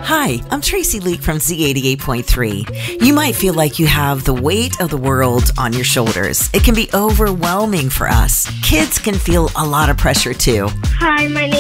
Hi, I'm Tracy Leak from Z88.3. You might feel like you have the weight of the world on your shoulders. It can be overwhelming for us. Kids can feel a lot of pressure too. Hi, my name